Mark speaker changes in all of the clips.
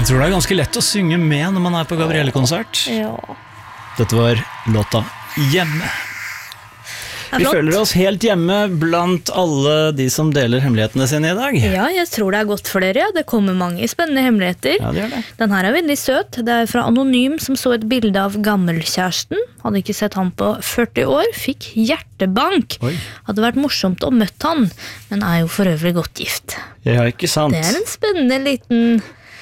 Speaker 1: Jeg tror det ganske lett å synge med når man på Gabrielle-konsert.
Speaker 2: Ja.
Speaker 1: Dette var låta Hjemme. Vi føler oss helt hjemme blant alle de som deler hemmelighetene sine i dag.
Speaker 2: Ja, jeg tror det godt for dere. Det kommer mange spennende hemmeligheter.
Speaker 1: Ja, det gjør det.
Speaker 2: Den her veldig søt. Det fra Anonym som så et bilde av gammelkjæresten. Hadde ikke sett han på 40 år. Fikk hjertebank.
Speaker 1: Oi.
Speaker 2: Hadde vært morsomt å møtt han, men jo for øvrig godt gift.
Speaker 1: Ja, ikke sant.
Speaker 2: Det en spennende liten...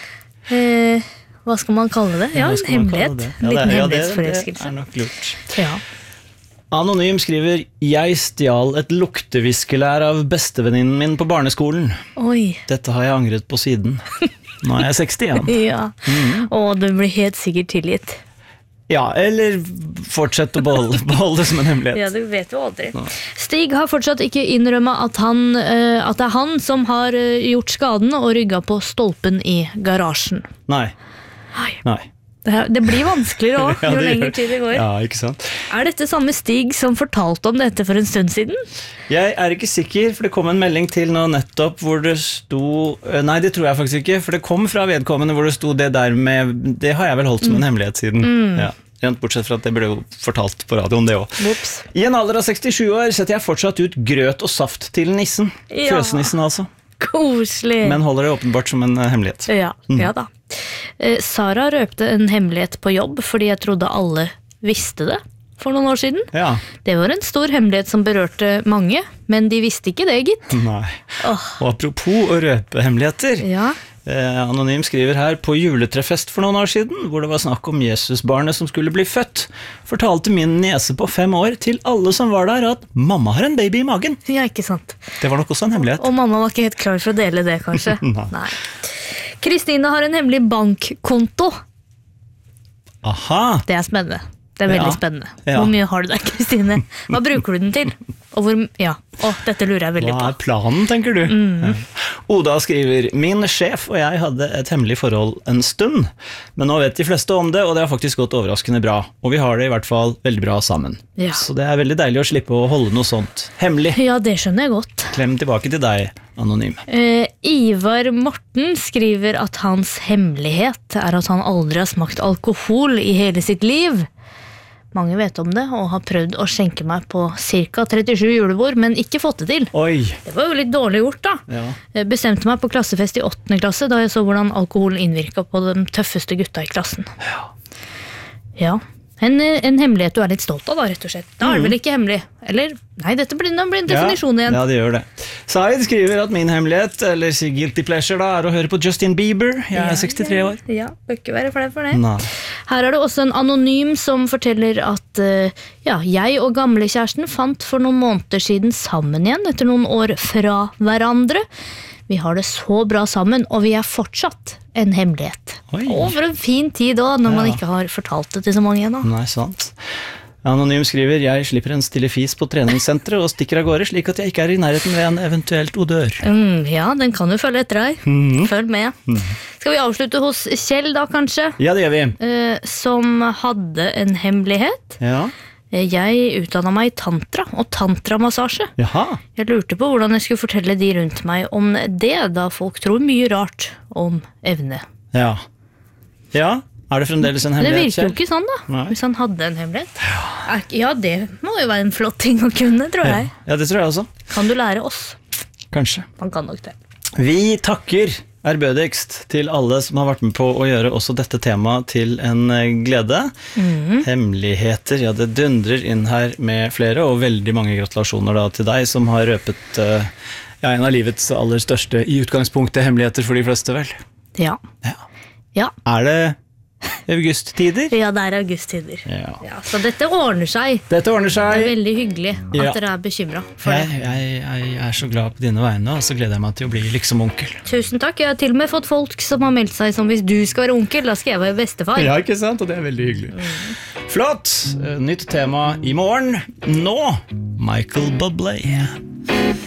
Speaker 2: hva skal man kalle det? Ja, en hemmelighet. En liten hemmelighetsforelskelse.
Speaker 1: Det nok lurt.
Speaker 2: Ja.
Speaker 1: Anonym skriver: Jeg stjal et lukteviskelær av bestevenninnen min på barneskolen.
Speaker 2: Oi.
Speaker 1: Dette har jeg angret på siden. Nå jeg 60 igjen.
Speaker 2: Ja. Og du blir helt sikkert tilgitt.
Speaker 1: Ja, eller fortsett å beholde det som en hemmelighet.
Speaker 2: Ja, du vet jo aldri. Stig har fortsatt ikke innrømmet at det han som har gjort skaden og rygget på stolpen i garasjen.
Speaker 1: Nei.
Speaker 2: Det blir vanskeligere også, jo lenger tid det går.
Speaker 1: Ja, ikke sant.
Speaker 2: Dette samme Stig som fortalte om dette for en stund siden?
Speaker 1: Jeg ikke sikker, for det kom en melding til nå nettopp hvor det sto... Nei, det tror jeg faktisk ikke, for det kom fra vedkommende hvor det sto det der med... Det har jeg vel holdt som en hemmelighet siden. Ja. Bortsett fra at det ble jo fortalt på radioen det også.
Speaker 2: Ups.
Speaker 1: I en alder av 67 år setter jeg fortsatt ut grøt og saft til nissen.
Speaker 2: Ja.
Speaker 1: Fjøsnissen altså.
Speaker 2: Koselig.
Speaker 1: Men holder det åpenbart som en hemmelighet.
Speaker 2: Ja, ja da. Sara røpte en hemmelighet på jobb fordi jeg trodde alle visste det for noen år siden.
Speaker 1: Ja.
Speaker 2: Det var en stor hemmelighet som berørte mange, men de visste ikke det, gitt.
Speaker 1: Nei. Og apropos å røpe hemmeligheter.
Speaker 2: Ja.
Speaker 1: Anonym skriver her: På juletrefest for noen år siden, hvor det var snakk om Jesusbarnet som skulle bli født, fortalte min niese på 5 år til alle som var der at mamma har en baby i magen.
Speaker 2: Ja, ikke sant.
Speaker 1: Det var nok også en hemmelighet.
Speaker 2: Og mamma var ikke helt klar for å dele det, kanskje.
Speaker 1: Nei.
Speaker 2: Kristine har en hemmelig bankkonto.
Speaker 1: Aha.
Speaker 2: Det spennende. Det veldig spennende.
Speaker 1: Ja.
Speaker 2: Hvor mye har du der, Kristine? Hva bruker du den til? Og dette lurer jeg veldig på.
Speaker 1: Hva planen, tenker du? Ja. Oda skriver: Min sjef og jeg hadde et hemmelig forhold en stund, men nå vet de fleste om det, og det har faktisk gått overraskende bra. Og vi har det i hvert fall veldig bra sammen.
Speaker 2: Ja.
Speaker 1: Så det veldig deilig å slippe å holde noe sånt hemmelig.
Speaker 2: Ja, det skjønner jeg godt.
Speaker 1: Klem tilbake til deg, Anonym.
Speaker 2: Ivar Morten skriver at hans hemmelighet at han aldri har smakt alkohol i hele sitt liv. Mange vet om det, og har prøvd å skjenke meg på ca. 37 julebord, men ikke fått det til.
Speaker 1: Oi.
Speaker 2: Det var jo litt dårlig gjort da.
Speaker 1: Ja.
Speaker 2: Bestemte meg på klassefest i 8. klasse, da jeg så hvordan alkoholen innvirket på de tøffeste gutta i klassen. Ja. En hemmelighet du litt stolt av da, rett og slett. Da det vel ikke hemmelig. Eller, nei, dette blir en definisjon igjen.
Speaker 1: Ja, det gjør det. Said skriver at min hemmelighet, eller guilty pleasure da, å høre på Justin Bieber. Jeg 63 år.
Speaker 2: Ja, bør ikke være flau for det.
Speaker 1: Nei.
Speaker 2: Her det også en anonym som forteller at jeg og gamlekjæresten fant for noen måneder siden sammen igjen, etter noen år fra hverandre. Vi har det så bra sammen, og vi fortsatt en hemmelighet.
Speaker 1: Oi.
Speaker 2: Og for en fin tid også, når man ikke har fortalt det til så mange igjen.
Speaker 1: Nei, sant. Anonym skriver: Jeg slipper en stille fis på treningssenteret og stikker av gårde, slik at jeg ikke i nærheten ved en eventuelt odør.
Speaker 2: Ja, den kan jo følge etter deg. Følg med. Skal vi avslutte hos Kjell da, kanskje?
Speaker 1: Ja, det gjør vi.
Speaker 2: Som hadde en hemmelighet.
Speaker 1: Ja.
Speaker 2: Jeg utdannet meg i tantra og tantramassasje.
Speaker 1: Jaha.
Speaker 2: Jeg lurte på hvordan jeg skulle fortelle de rundt meg om det, da folk tror mye rart om evne.
Speaker 1: Ja. Ja, det fremdeles en
Speaker 2: Det
Speaker 1: hemmelighet,
Speaker 2: virker jo ikke sånn da,
Speaker 1: Nei.
Speaker 2: hvis han hadde en hemmelighet. Ja, det må jo være en flott ting å kunne, tror jeg.
Speaker 1: Ja, det tror jeg også.
Speaker 2: Kan du lære oss?
Speaker 1: Kanskje.
Speaker 2: Man kan nok det.
Speaker 1: Vi takker ærbødigst til alle som har vært med på å gjøre også dette temaet til en glede. Hemmeligheter, ja, det dundrer inn her med flere, og veldig mange gratulasjoner da til deg som har røpet en av livets aller største i utgangspunktet hemmeligheter for de fleste, vel?
Speaker 2: Ja. Ja.
Speaker 1: Det augusttider?
Speaker 2: Ja, det augusttider.
Speaker 1: Ja.
Speaker 2: Så dette ordner seg.
Speaker 1: Dette ordner seg.
Speaker 2: Det veldig hyggelig at dere bekymret for det.
Speaker 1: Jeg så glad på dine vegne, og så gleder jeg meg til å bli liksom onkel.
Speaker 2: Tusen takk. Jeg har til og med fått folk som har meldt seg som hvis du skal være onkel, da skal jeg være bestefar.
Speaker 1: Ja, ikke sant? Og det veldig hyggelig. Flott! Nytt tema i morgen. Nå, Michael Bublé.